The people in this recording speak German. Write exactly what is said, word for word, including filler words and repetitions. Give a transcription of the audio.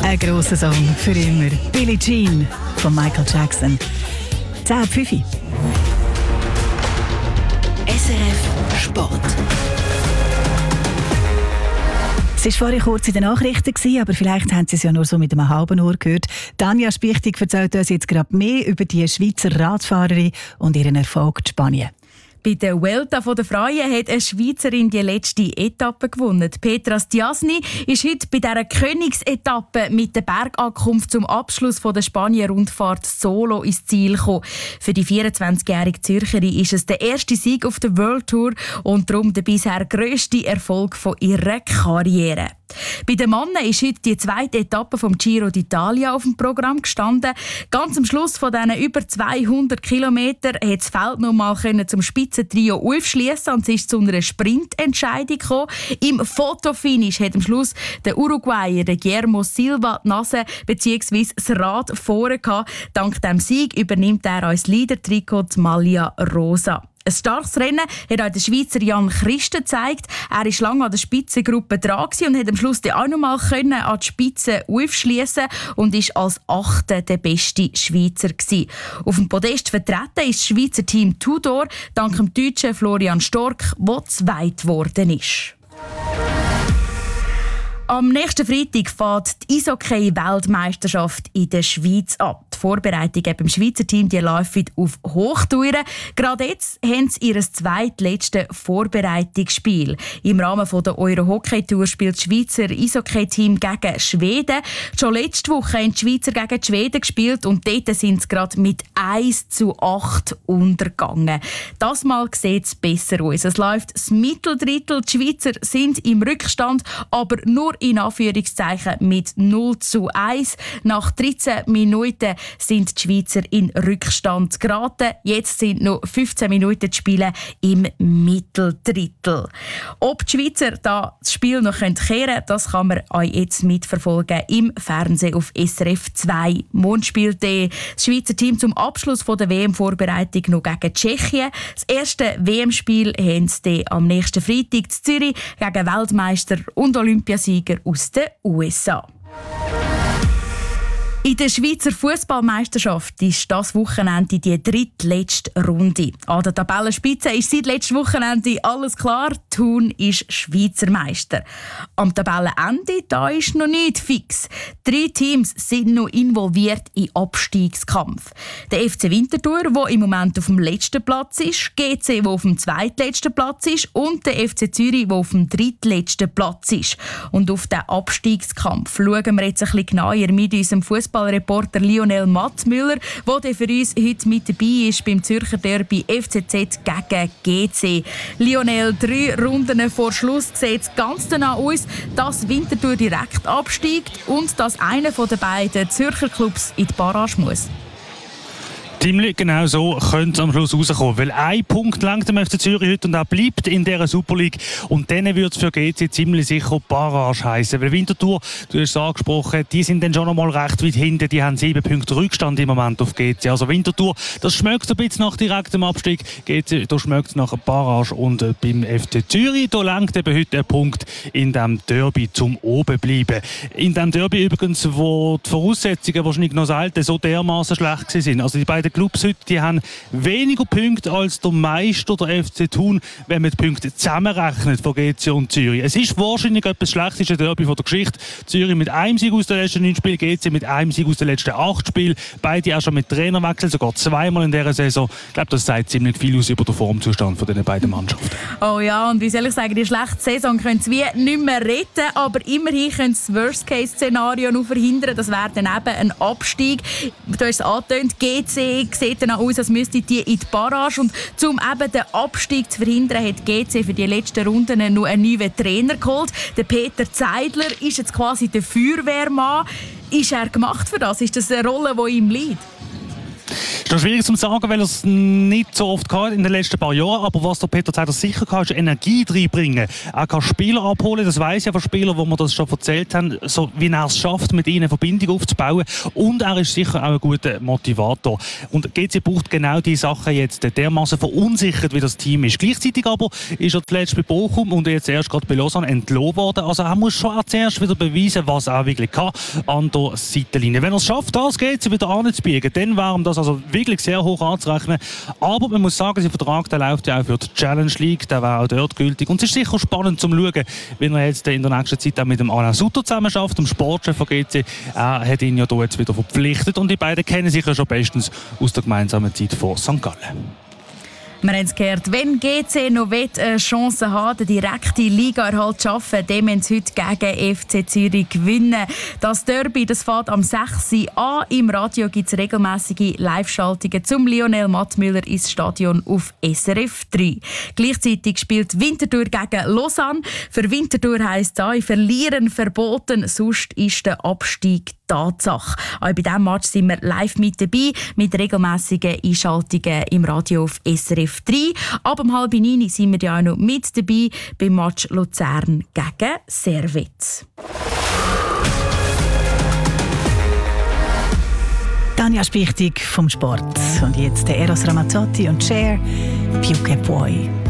Ein grosser Song für immer. Billie Jean von Michael Jackson. zehn Uhr fünf. S R F Sport. Es war vorhin kurz in den Nachrichten, aber vielleicht haben Sie es ja nur so mit einem halben Ohr gehört. Tanja Spichtig erzählt uns jetzt gerade mehr über die Schweizer Radfahrerin und ihren Erfolg in Spanien. Bei der Vuelta der Freien hat eine Schweizerin die letzte Etappe gewonnen. Petra Stiasny ist heute bei dieser Königsetappe mit der Bergankunft zum Abschluss der Spanien-Rundfahrt solo ins Ziel gekommen. Für die vierundzwanzigjährige Zürcherin ist es der erste Sieg auf der World Tour und darum der bisher grösste Erfolg von ihrer Karriere. Bei den Männern ist heute die zweite Etappe vom Giro d'Italia auf dem Programm gestanden. Ganz am Schluss von diesen über zweihundert Kilometern konnte das Feld noch mal zum Spitzentrio aufschliessen und es ist zu einer Sprintentscheidung gekommen. Im Fotofinish hat am Schluss der Uruguayer der Guillermo Silva die Nase bzw. das Rad vorne gehabt. Dank diesem Sieg übernimmt er als Leader-Trikot die Maglia Rosa. Ein starkes Rennen hat auch der Schweizer Jan Christen gezeigt. Er war lange an der Spitzengruppe dran und hat am Schluss auch noch mal an die Spitze aufschliessen und ist als Achter der beste Schweizer gewesen. Auf dem Podest vertreten ist das Schweizer Team Tudor, dank dem deutschen Florian Stork, der zweit geworden ist. Am nächsten Freitag fährt die Eishockey-Weltmeisterschaft in der Schweiz ab. Die Vorbereitungen beim Schweizer Team die laufen auf Hochtouren. Gerade jetzt haben sie ihr zweitletztes Vorbereitungsspiel. Im Rahmen der Euro-Hockey-Tour spielt das Schweizer Eishockey-Team gegen Schweden. Schon letzte Woche haben die Schweizer gegen die Schweden gespielt und dort sind sie gerade mit eins zu acht untergegangen. Das Mal sieht es besser aus. Es läuft das Mitteldrittel. Die Schweizer sind im Rückstand, aber nur in Anführungszeichen mit null zu eins. Nach dreizehn Minuten sind die Schweizer in Rückstand geraten. Jetzt sind noch fünfzehn Minuten zu spielen im Mitteldrittel. Ob die Schweizer da das Spiel noch kehren können, das kann man euch jetzt mitverfolgen im Fernsehen auf S R F zwei. Morgen spielt das Schweizer Team zum Abschluss der W M-Vorbereitung noch gegen Tschechien. Das erste W M-Spiel haben sie am nächsten Freitag in Zürich gegen Weltmeister und Olympiasieger aus den U S A. In der Schweizer Fußballmeisterschaft ist das Wochenende die drittletzte Runde. An der Tabellenspitze ist seit letztem Wochenende alles klar. Thun ist Schweizer Meister. Am Tabellenende da ist noch nicht fix. Drei Teams sind noch involviert im Abstiegskampf. Der F C Winterthur, der im Moment auf dem letzten Platz ist, G C, der auf dem zweitletzten Platz ist und der F C Zürich, der auf dem drittletzten Platz ist. Und auf den Abstiegskampf schauen wir jetzt ein bisschen genauer mit unserem Fußball Fußballreporter Lionel Mattmüller, der für uns heute mit dabei ist beim Zürcher Derby F C Z gegen G C. Lionel, drei Runden vor Schluss sieht es ganz danach aus, dass Winterthur direkt absteigt und dass einer der beiden Zürcher Clubs in die Barrage muss. Ziemlich genau so könnte es am Schluss rauskommen. Weil ein Punkt langt dem F C Zürich heute und auch bleibt in dieser Super League. Und dann wird es für G C ziemlich sicher Barrage heissen. Weil Winterthur, du hast es angesprochen, die sind dann schon noch mal recht weit hinten. Die haben sieben Punkte Rückstand im Moment auf G C. Also Winterthur, das schmeckt ein bisschen nach direktem Abstieg. G C, da schmeckt es nach Barrage. Und äh, beim F C Zürich, da langt eben heute ein Punkt in diesem Derby zum Obenbleiben. In diesem Derby übrigens, wo die Voraussetzungen wahrscheinlich noch selten so dermaßen schlecht waren. Also die beiden Clubs heute, die haben weniger Punkte als der Meister, der F C Thun, wenn man die Punkte zusammenrechnet von G C und Zürich. Es ist wahrscheinlich etwas schlechteste Derby von der Geschichte. Zürich mit einem Sieg aus den letzten neun Spielen, G C mit einem Sieg aus den letzten acht Spielen. Beide auch schon mit Trainerwechsel, sogar zweimal in dieser Saison. Ich glaube, das sagt ziemlich viel aus über den Formzustand von diesen beiden Mannschaften. Oh ja, und wie soll ich sagen, die schlechte Saison können sie wie nicht mehr retten, aber immerhin können sie das Worst-Case-Szenario noch verhindern. Das wäre dann eben ein Abstieg. Du hast es angetönt, G C sieht dann aus, als müsste die in die Barrage. Und um eben den Abstieg zu verhindern, hat G C für die letzten Runden noch einen neuen Trainer geholt. Der Peter Zeidler ist jetzt quasi der Feuerwehrmann. Ist er gemacht für das? Ist das eine Rolle, die ihm liegt? Das ist schwierig zu sagen, weil er es nicht so oft hatte in den letzten paar Jahren. Aber was der Peter Zeidler sicher kann, ist Energie reinbringen. Er kann Spieler abholen, das weiss ich ja von Spielern, wo wir das schon erzählt haben, so wie er es schafft, mit ihnen eine Verbindung aufzubauen. Und er ist sicher auch ein guter Motivator. Und G C braucht genau diese Sachen jetzt dermaßen verunsichert, wie das Team ist. Gleichzeitig aber ist er zuletzt bei Bochum und jetzt erst gerade bei Lausanne entlohnt worden. Also er muss schon zuerst wieder beweisen, was er wirklich kann an der Seitenlinie. Wenn er es schafft, das G C wieder anzubiegen, dann wäre ihm das also wirklich sehr hoch anzurechnen. Aber man muss sagen, sein Vertrag der läuft ja auch für die Challenge League, der wäre auch dort gültig. Und es ist sicher spannend zu schauen, wie er jetzt in der nächsten Zeit auch mit dem Alain Sutter zusammen schafft, dem Sportchef von G C. Er hat ihn ja hier jetzt wieder verpflichtet und die beiden kennen sich ja schon bestens aus der gemeinsamen Zeit vor Sankt Gallen. Wir haben es gehört, wenn G C noch eine Chance hat, den direkten Ligaerhalt zu schaffen, dann müssen sie heute gegen F C Zürich gewinnen. Das Derby, das fährt am sechs Uhr an. Im Radio gibt es regelmäßige Live-Schaltungen zum Lionel Mattmüller ins Stadion auf S R F drei. Gleichzeitig spielt Winterthur gegen Lausanne. Für Winterthur heisst es, verlieren verboten, sonst ist der Abstieg Tatsache. Auch bei diesem Match sind wir live mit dabei, mit regelmässigen Einschaltungen im Radio auf S R F drei. Ab um halb neun sind wir ja auch noch mit dabei beim Match Luzern gegen Servet. Tanja Spichtig vom Sport. Und jetzt der Eros Ramazzotti und Cher, Più che puoi.